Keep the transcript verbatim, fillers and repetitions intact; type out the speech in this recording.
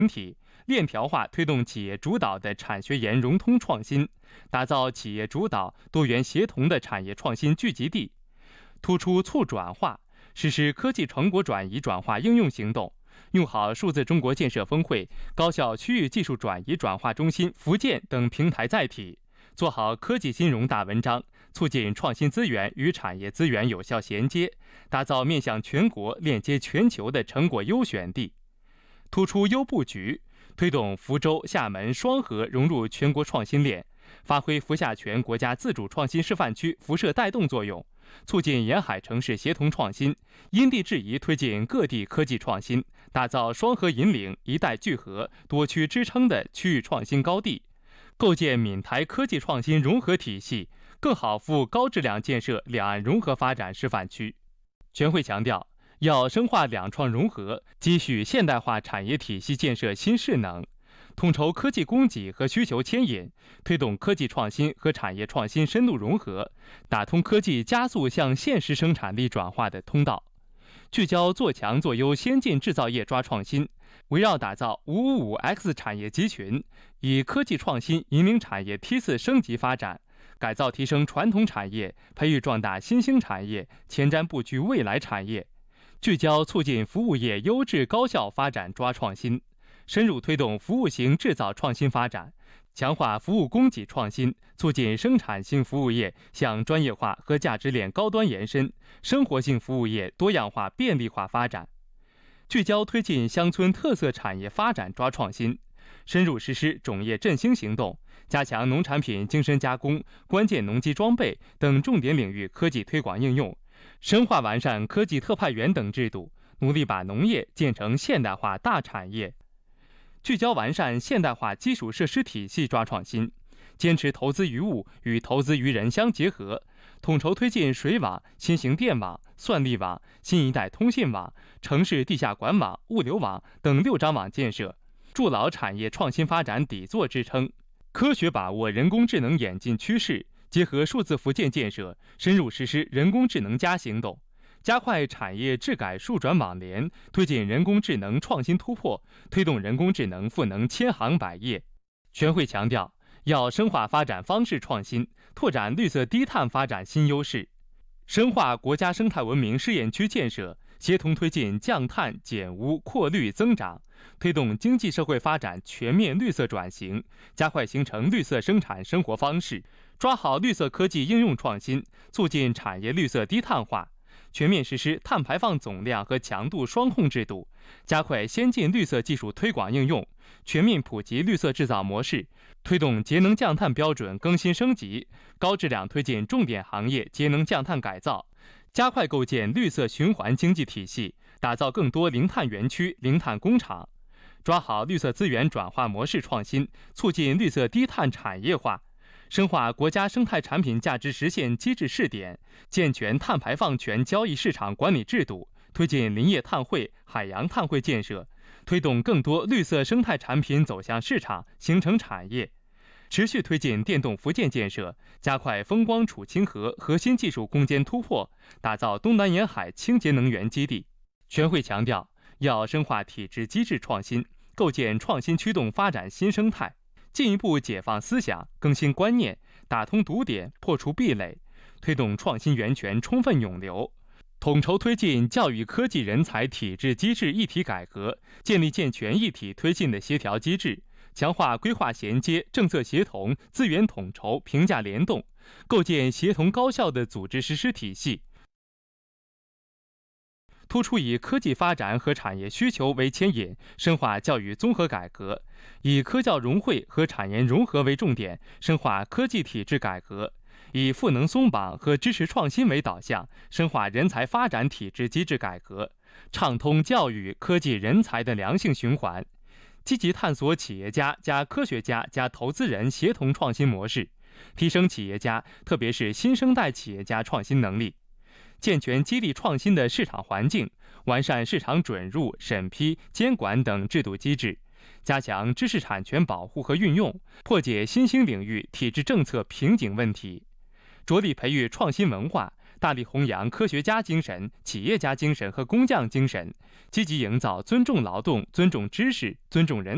体，链条化推动企业主导的产学研融通创新，打造企业主导、多元协同的产业创新聚集地。突出促转化，实施科技成果转移转化应用行动，用好数字中国建设峰会、高校区域技术转移转化中心福建等平台载体，做好科技金融大文章，促进创新资源与产业资源有效衔接，打造面向全国、链接全球的成果优选地。突出优布局，推动福州、厦门双核融入全国创新链，发挥福厦泉国家自主创新示范区辐射带动作用，促进沿海城市协同创新，因地制宜推进各地科技创新，打造双核引领、一带聚合、多区支撑的区域创新高地，构建闽台科技创新融合体系，更好服务高质量建设两岸融合发展示范区。全会强调，要深化两创融合，积蓄现代化产业体系建设新势能，统筹科技供给和需求牵引，推动科技创新和产业创新深度融合，打通科技加速向现实生产力转化的通道。聚焦做强做优先进制造业抓创新，围绕打造 五五五 X 产业集群，以科技创新引领产业梯次升级发展，改造提升传统产业，培育壮大新兴产业，前瞻布局未来产业。聚焦促进服务业优质高效发展抓创新，深入推动服务型制造创新发展，强化服务供给创新，促进生产性服务业向专业化和价值链高端延伸，生活性服务业多样化便利化发展。聚焦推进乡村特色产业发展抓创新，深入实施种业振兴行动，加强农产品精深加工、关键农机装备等重点领域科技推广应用，深化完善科技特派员等制度，努力把农业建成现代化大产业。聚焦完善现代化基础设施体系抓创新，坚持投资于物与投资于人相结合，统筹推进水网、新型电网、算力网、新一代通信网、城市地下管网、物流网等六张网建设，筑牢产业创新发展底座支撑，科学把握人工智能演进趋势，结合数字福建建设，深入实施人工智能加行动，加快产业智改数转网联，推进人工智能创新突破，推动人工智能赋能千行百业。全会强调，要深化发展方式创新，拓展绿色低碳发展新优势，深化国家生态文明试验区建设，协同推进降碳减污扩绿增长，推动经济社会发展全面绿色转型，加快形成绿色生产生活方式，抓好绿色科技应用创新，促进产业绿色低碳化，全面实施碳排放总量和强度双控制度，加快先进绿色技术推广应用，全面普及绿色制造模式，推动节能降碳标准更新升级，高质量推进重点行业节能降碳改造，加快构建绿色循环经济体系，打造更多零碳园区、零碳工厂，抓好绿色资源转化模式创新，促进绿色低碳产业化，深化国家生态产品价值实现机制试点，健全碳排放权交易市场管理制度，推进林业碳汇、海洋碳汇建设，推动更多绿色生态产品走向市场，形成产业。持续推进电动福建建设，加快风光储氢河核心技术攻坚突破，打造东南沿海清洁能源基地。全会强调，要深化体制机制创新，构建创新驱动发展新生态，进一步解放思想，更新观念，打通堵点，破除壁垒，推动创新源泉充分涌流，统筹推进教育科技人才体制机制一体改革，建立健全一体推进的协调机制，强化规划衔接、政策协同、资源统筹、评价联动，构建协同高效的组织实施体系。突出以科技发展和产业需求为牵引，深化教育综合改革，以科教融汇和产研融合为重点，深化科技体制改革，以赋能松绑和支持创新为导向，深化人才发展体制机制改革，畅通教育、科技、人才的良性循环，积极探索企业家加科学家加投资人协同创新模式，提升企业家，特别是新生代企业家创新能力，健全激励创新的市场环境，完善市场准入、审批、监管等制度机制，加强知识产权保护和运用，破解新兴领域体制政策瓶颈问题，着力培育创新文化，大力弘扬科学家精神、企业家精神和工匠精神，积极营造尊重劳动、尊重知识、尊重人